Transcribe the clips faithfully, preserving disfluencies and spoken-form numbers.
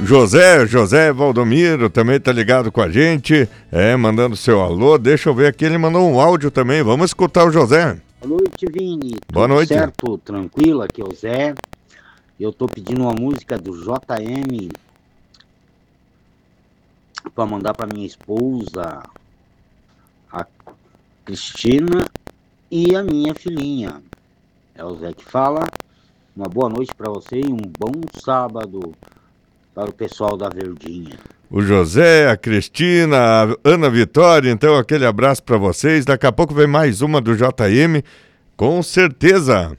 José, José Valdomiro também tá ligado com a gente, é, mandando seu alô. Deixa eu ver aqui, ele mandou um áudio também. Vamos escutar o José. Boa noite, Vini. Boa Tudo noite. certo, tranquilo, aqui é o Zé. Eu tô pedindo uma música do J M para mandar para minha esposa, a Cristina, e a minha filhinha. É o Zé que fala. Uma boa noite para você e um bom sábado para o pessoal da Verdinha. O José, a Cristina, a Ana Vitória, então aquele abraço para vocês. Daqui a pouco vem mais uma do J M, com certeza.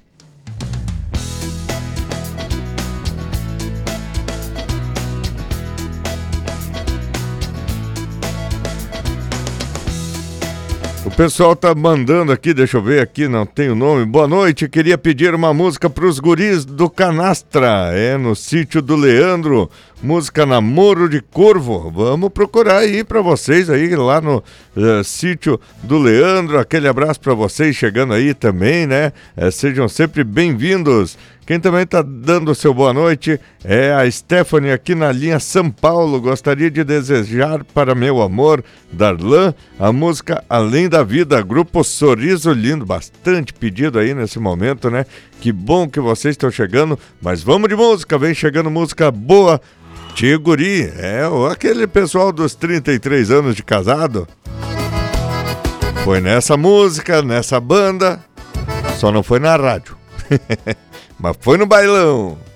O pessoal tá mandando aqui, deixa eu ver aqui, não tem o nome. Boa noite, queria pedir uma música pros guris do Canastra, é no sítio do Leandro, música Namoro de Corvo. Vamos procurar aí pra vocês aí lá no uh, sítio do Leandro. Aquele abraço pra vocês chegando aí também, né? É, sejam sempre bem-vindos. Quem também está dando o seu boa noite é a Stephanie aqui na linha São Paulo. Gostaria de desejar para meu amor, Darlan, a música Além da Vida, grupo Sorriso Lindo. Bastante pedido aí nesse momento, né? Que bom que vocês estão chegando, mas vamos de música, vem chegando música boa. Tio Guri, é aquele pessoal dos trinta e três anos de casado. Foi nessa música, nessa banda, só não foi na rádio. Mas foi no bailão.